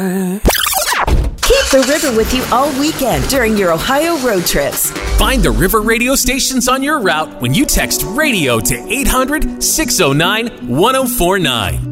Keep the river with you all weekend during your Ohio road trips. Find the River radio stations on your route when you text radio to 800-609-1049.